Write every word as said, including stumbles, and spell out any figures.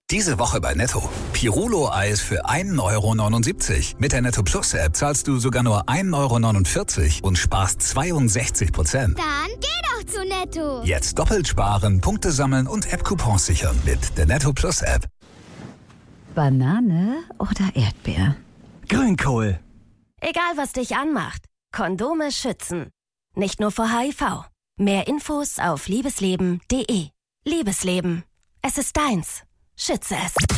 Diese Woche bei Netto. Pirulo-Eis für ein Euro neunundsiebzig. Mit der Netto Plus App zahlst du sogar nur ein Euro neunundvierzig und sparst zweiundsechzig Prozent. Dann geh doch zu Netto. Jetzt doppelt sparen, Punkte sammeln und App-Coupons sichern mit der Netto Plus App. Banane oder Erdbeer? Grünkohl. Egal, was dich anmacht. Kondome schützen. Nicht nur vor H I V. Mehr Infos auf liebesleben punkt de. Liebesleben. Es ist deins. Schütze es.